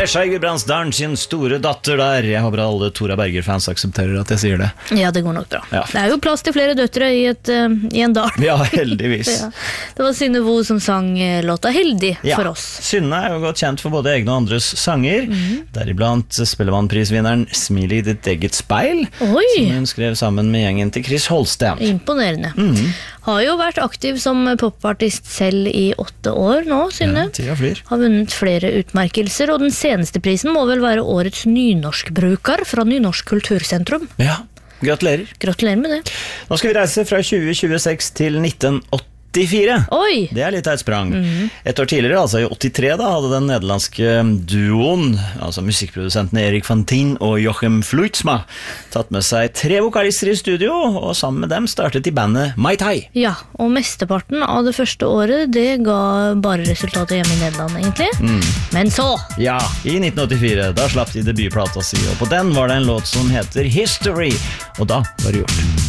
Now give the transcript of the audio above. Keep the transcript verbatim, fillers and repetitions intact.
Tesja Gudbrandsdalen sin store datter der. Jeg håper alle Tora Berger-fans aksepterer at jeg sier det. Ja, det går nok bra. Ja. Det er jo plass til flere døtre i, et, uh, i en dal. Ja, heldigvis. Ja. Det var Synne Vo som sang uh, låta Heldig ja. for oss. Synne er jo godt kjent for både egne og andres sanger. Mm. Deriblant Spellemannprisvinneren Smil i ditt eget speil, Oi. som hun skrev sammen med gjengen til Chris Holsten. Imponerende. Mm. Har jo vært aktiv som popartist selv i åtte år nå, Synne. Ja, tida flyr. Har vunnet flere utmerkelser, og den seneste prisen må vel være årets nynorskbruker fra Nynorsk Kultursentrum. Ja, gratulerer. Gratulerer med det. Nå skal vi reise fra tjue tjueseks til nitten åttifire. Oi! Det er litt av et sprang. Mm. Et år tidligere, altså i åttitre, da, hadde den nederlandske duoen, altså musikkprodusentene Erik van Tien og Jochem Fluitsma, tatt med seg tre vokalister i studio, og sammen med dem startet de bandet Mai Tai. Ja, og mesteparten av det første året, det ga bare resultatet hjemme i Nederland, egentlig. Mm. Men så! Ja, i nitten åttifire, da slapp de debutplata si, og på den var det en låt som heter History, og da var det gjort.